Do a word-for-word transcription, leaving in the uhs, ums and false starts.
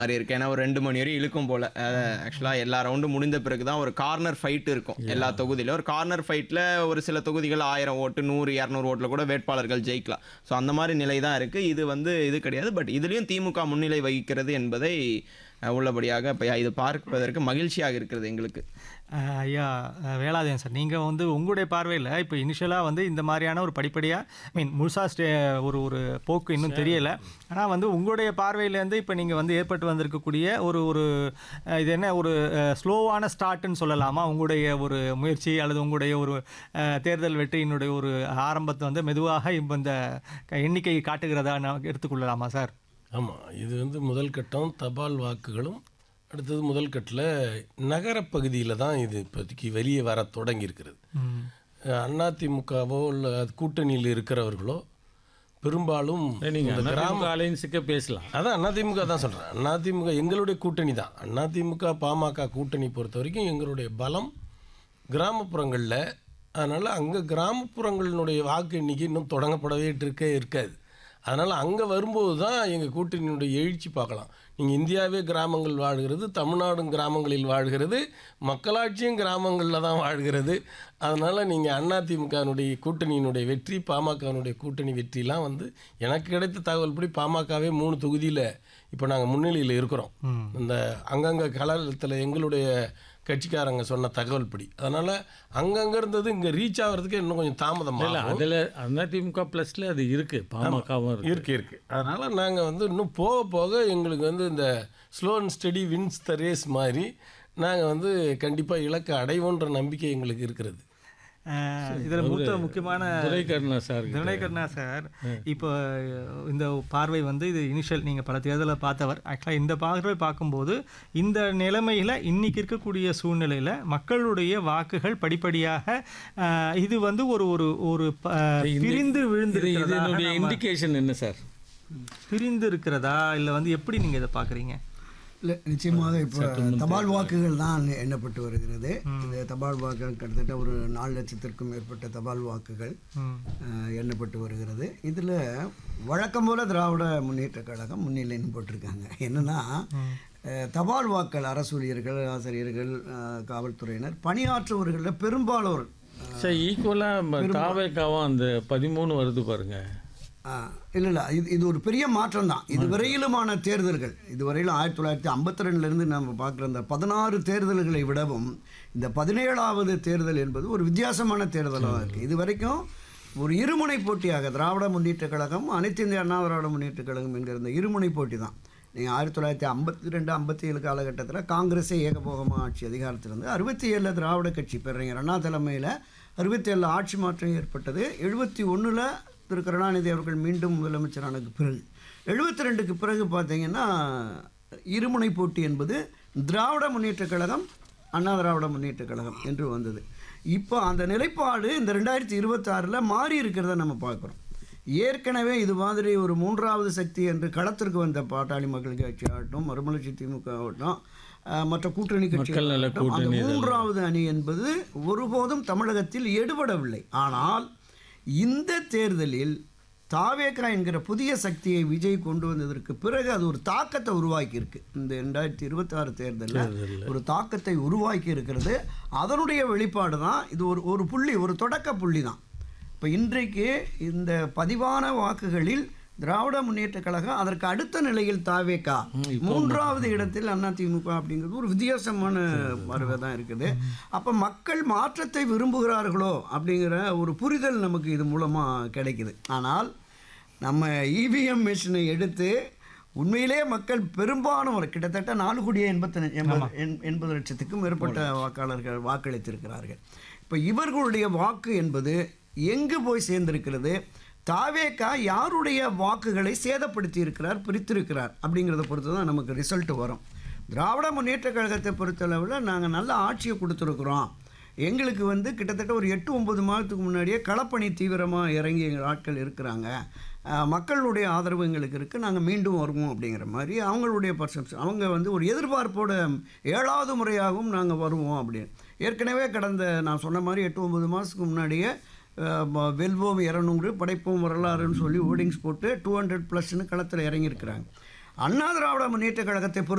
மாதிரி இருக்கு. ஏன்னா ஒரு ரெண்டு மணி வரையும் இழுக்கும் போல. ஆக்சுவலாக எல்லா ரவுண்டும் முடிந்த பிறகு தான் ஒரு கார்னர் ஃபைட் இருக்கும் எல்லா தொகுதியிலும். ஒரு கார்னர் ஃபைட்டில் ஒரு சில தொகுதிகள் ஆயிரம் ஓட்டு நூறு இரநூறு ஓட்டில் கூட வேட்பாளர்கள் ஜெயிக்கலாம். ஸோ அந்த மாதிரி நிலை தான் இருக்குது. இது வந்து இது கிடையாது. பட் இதுலேயும் திமுக முன்னிலை வகிக்கிறது என்பதை உள்ளபடியாக இப்போ இது பார்ப்பதற்கு மகிழ்ச்சியாக இருக்கிறது எங்களுக்கு. ஐயா வேலாயுதம் சார், நீங்கள் வந்து உங்களுடைய பார்வையில் இப்போ இனிஷியலாக வந்து இந்த மாதிரியான ஒரு படிப்படியாக மீன் முழுசா ஸ்டே ஒரு ஒரு போக்கு இன்னும் தெரியலை. ஆனால் வந்து உங்களுடைய பார்வையிலேருந்து இப்போ நீங்கள் வந்து ஏற்பட்டு வந்திருக்கக்கூடிய ஒரு ஒரு இது என்ன ஒரு ஸ்லோவான ஸ்டார்ட்டுன்னு சொல்லலாமா? உங்களுடைய ஒரு முயற்சி அல்லது உங்களுடைய ஒரு தேர்தல் வெற்றியினுடைய ஒரு ஆரம்பத்தை வந்து மெதுவாக இப்போ இந்த எண்ணிக்கை காட்டுகிறதா எடுத்துக்கொள்ளலாமா சார்? ஆமாம், இது வந்து முதல் கட்டம் தபால் வாக்குகளும், அடுத்தது முதல் கட்டில் நகரப்பகுதியில் தான் இது இப்போதைக்கு வெளியே வர தொடங்கியிருக்கிறது. அதிமுகவோ இல்லை கூட்டணியில் இருக்கிறவர்களோ பெரும்பாலும் கிராம அலைன்ஸுக்கு பேசலாம். அதான் அதிமுக தான் சொல்கிறேன். அதிமுக எங்களுடைய கூட்டணி தான். அதிமுக பாமக கூட்டணி பொறுத்த வரைக்கும் எங்களுடைய பலம் கிராமப்புறங்களில். அதனால் அங்கே கிராமப்புறங்களினுடைய வாக்கு எண்ணிக்கை இன்னும் தொடங்கப்படவே இருக்க இருக்காது. அதனால் அங்கே வரும்போது தான் எங்கள் கூட்டணியினுடைய எழுச்சி பார்க்கலாம். நீங்கள் இந்தியாவே கிராமங்கள் வாழ்கிறது, தமிழ்நாடும் கிராமங்களில் வாழ்கிறது, மக்களாட்சியும் கிராமங்களில் தான் வாழ்கிறது. அதனால் நீங்கள் அதிமுகனுடைய கூட்டணியினுடைய வெற்றி, பாமகனுடைய கூட்டணி வெற்றிலாம் வந்து எனக்கு கிடைத்த தகவல் படி பாமகவே மூணு தொகுதியில் இப்போ நாங்கள் முன்னிலையில் இருக்கிறோம். இந்த அங்கங்கே களத்தில் எங்களுடைய கட்சிக்காரங்க சொன்ன தகவல் படி. அதனால் அங்கங்கே இருந்தது இங்கே ரீச் ஆகிறதுக்கு இன்னும் கொஞ்சம் தாமதமாக இல்லை. அதில் அதிமுக ப்ளஸில் அது இருக்குது, பாமகவும் இருக்குது இருக்குது அதனால் நாங்கள் வந்து இன்னும் போக போக எங்களுக்கு வந்து இந்த slow and study wins the race மாதிரி நாங்கள் வந்து கண்டிப்பாக இலக்கை அடைவோன்ற நம்பிக்கை எங்களுக்கு இருக்கிறது. இதில் மூத்த முக்கியமான துரைக்கண்ணா சார் துரைக்கண்ணா சார் இப்போ இந்த பார்வை வந்து இது இனிஷியல் நீங்கள் பல தேர்தலில் பார்த்தவர். ஆக்சுவலாக இந்த பார்வை பார்க்கும்போது இந்த நிலைமையில் இன்றைக்கி இருக்கக்கூடிய சூழ்நிலையில் மக்களுடைய வாக்குகள் படிப்படியாக இது வந்து ஒரு ஒரு ஒரு பிரிந்து விழுந்து இதனுடைய இண்டிகேஷன் என்ன சார்? பிரிந்து இருக்கிறதா இல்லை வந்து எப்படி நீங்கள் இதை பார்க்குறீங்க? இல்லை, நிச்சயமாக இப்போ தபால் வாக்குகள் தான் எண்ணப்பட்டு வருகிறது. இந்த தபால் வாக்குகள் கிட்டத்தட்ட ஒரு நாலு லட்சத்திற்கும் மேற்பட்ட தபால் வாக்குகள் எண்ணப்பட்டு வருகிறது. இதில் வழக்கம் போல் திராவிட முன்னேற்ற கழகம் முன்னிலைன்னு போட்டிருக்காங்க. என்னென்னா தபால் வாக்கள் அரசு ஊழியர்கள், ஆசிரியர்கள், காவல்துறையினர் பணியாற்றுவர்களில் பெரும்பாலோர் சார் ஈக்குவலாக தாவேக்காவும் அந்த பதிமூணு வருது பாருங்கள். இல்லை இல்லை இது இது ஒரு பெரிய மாற்றம் தான். இதுவரையிலுமான தேர்தல்கள் இதுவரையிலும் ஆயிரத்தி தொள்ளாயிரத்தி ஐம்பத்தி ரெண்டுலேருந்து நம்ம பார்க்குற இந்த பதினாறு தேர்தல்களை விடவும் இந்த பதினேழாவது தேர்தல் என்பது ஒரு வித்தியாசமான தேர்தலாக இருக்குது. இது வரைக்கும் ஒரு இருமுனை போட்டியாக திராவிட முன்னேற்ற கழகம், அனைத்து இந்திய அண்ணா திராவிட முன்னேற்ற கழகம் என்கிற இந்த இருமுனை போட்டி தான். நீங்கள் ஆயிரத்தி தொள்ளாயிரத்தி ஐம்பத்தி ரெண்டு ஐம்பத்தி ஏழு காலகட்டத்தில் காங்கிரஸே ஏகபோகமாக ஆட்சி அதிகாரத்தில் இருந்து அறுபத்தி ஏழில் திராவிட கட்சி பேரறிஞர் அண்ணா தலைமையில் அறுபத்தி ஏழில் ஆட்சி மாற்றம் ஏற்பட்டது. எழுபத்தி ஒன்றில் திரு கருணாநிதி அவர்கள் மீண்டும் முதலமைச்சரானதுக்கு பிறகு எழுபத்தி ரெண்டுக்கு பிறகு பார்த்தீங்கன்னா இருமுனை போட்டி என்பது திராவிட முன்னேற்ற கழகம், அண்ணா திராவிட முன்னேற்ற கழகம் என்று வந்தது. இப்போ அந்த நிலைப்பாடு இந்த ரெண்டாயிரத்தி இருபத்தாறில் மாறி இருக்கிறத நம்ம பார்க்குறோம். ஏற்கனவே இது மாதிரி ஒரு மூன்றாவது சக்தி என்று களத்திற்கு வந்த பாட்டாளி மக்கள் கட்சி ஆகட்டும், மறுமலர்ச்சி திமுக ஆகட்டும், மற்ற கூட்டணி கட்சிகள் ஆகட்டும், அந்த மூன்றாவது அணி என்பது ஒருபோதும் தமிழகத்தில் எடுபடவில்லை. ஆனால் இந்த தேர்தலில் தாவேகா என்கிற புதிய சக்தியை விஜய் கொண்டு வந்ததற்கு பிறகு அது ஒரு தாக்கத்தை உருவாக்கி இருக்கு. இந்த ரெண்டாயிரத்தி இருபத்தி ஆறு தேர்தலில் ஒரு தாக்கத்தை உருவாக்கி இருக்கிறது. அதனுடைய வெளிப்பாடு தான் இது. ஒரு ஒரு புள்ளி, ஒரு தொடக்க புள்ளி தான். இப்போ இன்றைக்கு இந்த பதிவான வாக்குகளில் திராவிட முன்னேற்ற கழகம், அதற்கு அடுத்த நிலையில் தாவேகா, மூன்றாவது இடத்தில் அதிமுக அப்படிங்கிறது ஒரு வித்தியாசமான பார்வை தான் இருக்குது. அப்போ மக்கள் மாற்றத்தை விரும்புகிறார்களோ அப்படிங்கிற ஒரு புரிதல் நமக்கு இது மூலமாக கிடைக்குது. ஆனால் நம்ம இவிஎம் மிஷினை எடுத்து உண்மையிலே மக்கள் பெரும்பாலும் கிட்டத்தட்ட நாலு கோடியே எண்பத்தி எண்பது எண்பது லட்சத்துக்கும் மேற்பட்ட வாக்காளர்கள் வாக்களித்திருக்கிறார்கள். இப்போ இவர்களுடைய வாக்கு என்பது எங்கு போய் சேர்ந்திருக்கிறது? தாவேகா யாருடைய வாக்குகளை சேதப்படுத்தி இருக்கிறார், பிரித்திருக்கிறார் அப்படிங்கிறத பொறுத்து தான் நமக்கு ரிசல்ட் வரும். திராவிட முன்னேற்ற கழகத்தை பொறுத்தளவில் நாங்கள் நல்ல ஆட்சியை கொடுத்துருக்குறோம். எங்களுக்கு வந்து கிட்டத்தட்ட ஒரு எட்டு ஒம்பது மாதத்துக்கு முன்னாடியே களப்பணி தீவிரமாக இறங்கி எங்கள் ஆட்கள் இருக்கிறாங்க, மக்களுடைய ஆதரவு எங்களுக்கு இருக்குது, நாங்கள் மீண்டும் வருவோம் அப்படிங்கிற மாதிரி அவங்களுடைய பர்செப்ஷன். அவங்க வந்து ஒரு எதிர்பார்ப்போட ஏழாவது முறையாகவும் நாங்கள் வருவோம் அப்படின்னு. ஏற்கனவே கடந்த நான் சொன்ன மாதிரி எட்டு ஒம்பது மாதத்துக்கு முன்னாடியே வெல்வோம் இரநூறு படைப்போம் வரலாறுன்னு சொல்லி ஹோர்டிங்ஸ் போட்டு டூ ஹண்ட்ரட் ப்ளஸ்ன்னு களத்தில் இறங்கியிருக்கிறாங்க. அண்ணா திராவிட முன்னேற்ற கழகத்தை பொறுத்த